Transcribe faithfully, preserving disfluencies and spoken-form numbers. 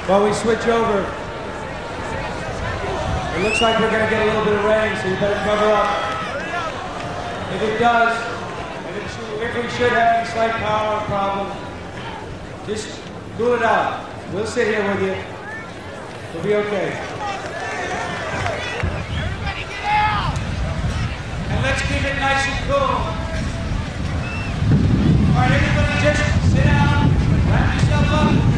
While we switch over, it looks like we're going to get a little bit of rain, so you better cover up. If it does, if, it should, if we should have any slight power problem, just cool it out. We'll sit here with you. We'll be okay. Everybody get out! And let's keep it nice and cool. All right, everybody just sit down, wrap yourself up.